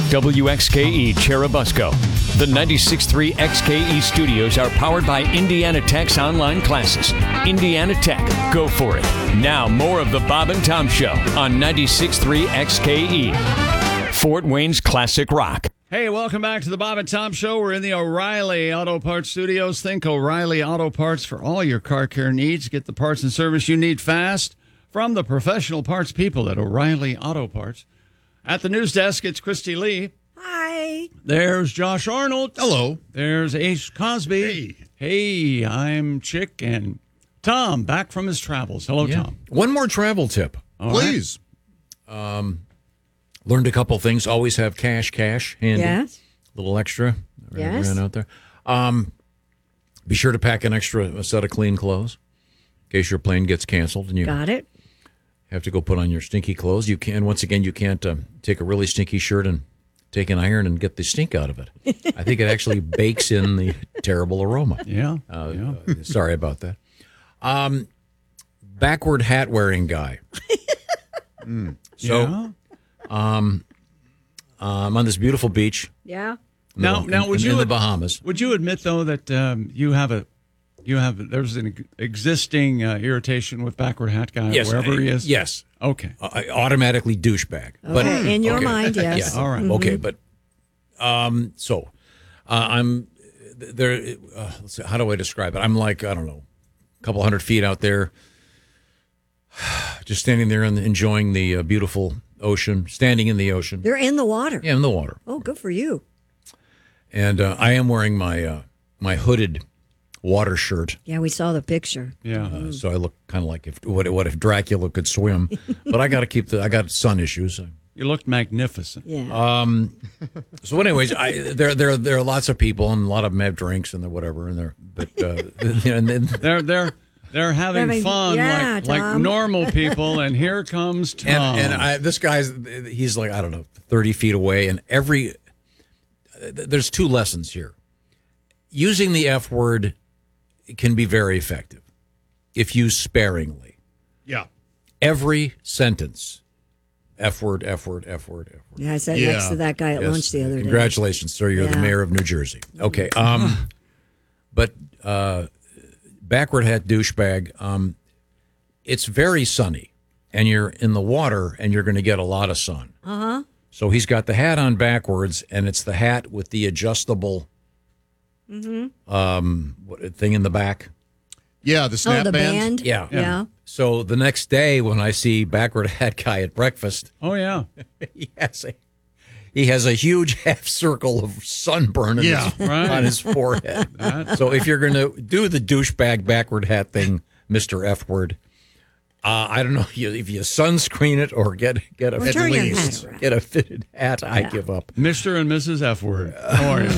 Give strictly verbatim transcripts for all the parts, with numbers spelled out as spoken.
W X K E Cherubusco. The ninety-six point three X K E studios are powered by Indiana Tech's online classes. Indiana Tech, go for it. Now, more of the Bob and Tom Show on ninety-six point three X K E. Fort Wayne's classic rock. Hey, welcome back to the Bob and Tom Show. We're in the O'Reilly Auto Parts Studios. Think O'Reilly Auto Parts for all your car care needs. Get the parts and service you need fast from the professional parts people at O'Reilly Auto Parts. At the news desk, it's Christy Lee. Hi. There's Josh Arnold. Hello. There's Ace Cosby. Hey. Hey, I'm Chick. And Tom, back from his travels. Hello, Yeah. Tom. One more travel tip. All Please. Right. Um, learned a couple things. Always have cash, cash handy. Yes. A little extra. Yes. Ran out there. Um, be sure to pack an extra a set of clean clothes in case your plane gets canceled and you Got it. have to go put on your stinky clothes. You can once again you can't uh, take a really stinky shirt and take an iron and get the stink out of it. I think it actually bakes in the terrible aroma. Yeah. Uh, yeah. uh, sorry about that. Um, backward hat wearing guy. mm. So. Yeah. Um, I'm on this beautiful beach. Yeah. in Now, the, now, in, would in you the ad- Bahamas? Would you admit though that um, you have a, you have there's an existing uh, irritation with backward hat guy Yes, wherever I- he is? Yes, Okay. I automatically douchebag. But Okay, in your okay. mind, yes. Yeah. All right. Okay, but um, so uh, I'm there. Uh, let's see, how do I describe it? I'm like I don't know, a couple hundred feet out there, just standing there and enjoying the uh, beautiful ocean, standing in the ocean. They're in the water. Yeah, in the water. Oh, good for you. And uh, I am wearing my uh, my hooded water shirt. Yeah, we saw the picture. Yeah. Uh, so I look kind of like if what, what if Dracula could swim, but I got to keep the I got sun issues. You looked magnificent. Yeah. Um, so anyways, I there there there are lots of people and a lot of them have drinks and they're whatever and they're but uh, and then They're they're they're having Having- fun yeah, like like Tom. normal people, and here comes Tom. and, and I, this guy's he's like I don't know thirty feet away and every there's two lessons here. Using the F word can be very effective if used sparingly. Yeah. Every sentence. F word, F word, F word, F word. Yeah, I sat Yeah. next to that guy at Yes. lunch the other day. Congratulations, sir. You're the Yeah. mayor of New Jersey. Okay. Um, but uh, backward hat douchebag, um, it's very sunny, and you're in the water, and you're going to get a lot of sun. Uh-huh. So he's got the hat on backwards, and it's the hat with the adjustable Mm-hmm. um, what, thing in the back. Yeah, the snap Oh, the band. band? Yeah. Yeah. So the next day when I see backward hat guy at breakfast, oh yeah. he has a he has a huge half circle of sunburn on, Yeah, his, right. on his forehead. So if you're going to do the douchebag backward hat thing, Mister F word, uh, I don't know if you, if you sunscreen it or get get a Or turn your least hat around. get a fitted hat. I Yeah. give up. Mister and Missus F word. How are you?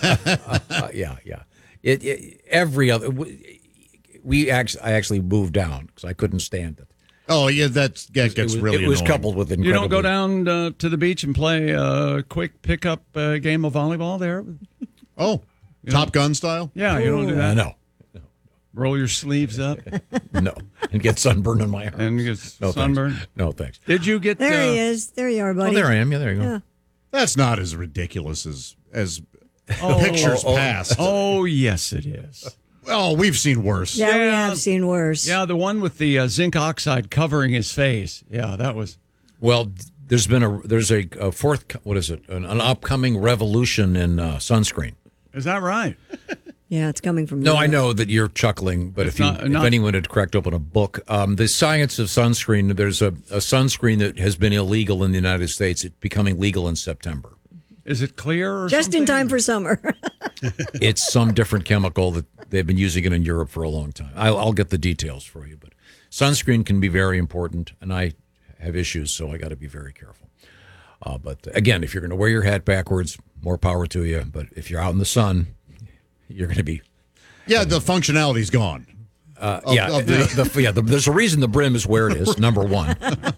Uh, yeah, yeah. It, it every other we, we actually I actually moved down because I couldn't stand it. Oh, yeah, that's, that It gets was, really it was annoying. coupled with You incredible. don't go down uh, to the beach and play a quick pickup uh, game of volleyball there? Oh, Top Gun style? Yeah, you don't do Uh, that. no, Roll your sleeves up no, and get sunburned on my arm. and you get No, sunburned. thanks. No, thanks. Did you get There uh, he is. There you are, buddy. Oh, there I am. Yeah, there you go. Yeah. That's not as ridiculous as as Oh, pictures oh, oh. past. Oh, yes, it is. Oh, we've seen worse. Yeah, we Yeah. have seen worse. Yeah, the one with the uh, zinc oxide covering his face. Yeah, that was. Well, there's been a there's a, a fourth what is it an, an upcoming revolution in uh, sunscreen. Is that right? Yeah, it's coming from No, you. I know that you're chuckling, but It's if you not- not- if anyone had cracked open a book, um, the science of sunscreen. There's a, a sunscreen that has been illegal in the United States. It's becoming legal in September. Is it clear or Just something? in time for summer. It's some different chemical that they've been using it in Europe for a long time. I'll, I'll get the details for you, but sunscreen can be very important, and I have issues, so I got to be very careful. Uh, but again, if you're going to wear your hat backwards, more power to you. But if you're out in the sun, you're going to be Yeah, the functionality's gone. uh, Of- yeah, of the- the, the, yeah. The, there's a reason the brim is where it is. Number one.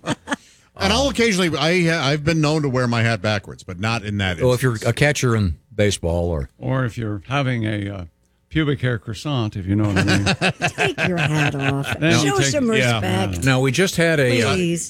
And I'll occasionally, I, I've been known to wear my hat backwards, but not in that Well, if you're instance. a catcher in baseball, or Or if you're having a uh, pubic hair croissant, if you know what I mean. Take your hat off. Then you Show take- some yeah. respect. now we just had a uh, Please.